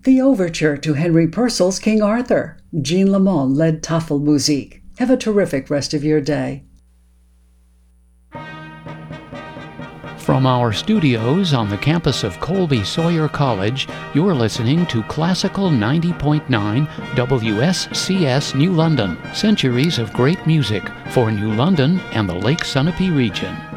The overture to Henry Purcell's King Arthur. Jean Lamont led Tafelmusik. Have a terrific rest of your day. From our studios on the campus of Colby Sawyer College, you're listening to Classical 90.9 WSCS New London. Centuries of great music for New London and the Lake Sunapee region.